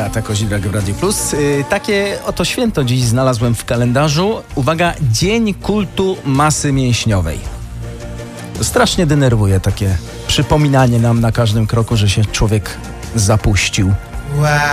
Beata Kozidrak w Radiu Plus. Takie oto święto dziś znalazłem w kalendarzu. Uwaga, Dzień Kultu Masy Mięśniowej. Strasznie denerwuje takie przypominanie nam na każdym kroku, że się człowiek zapuścił. Wow.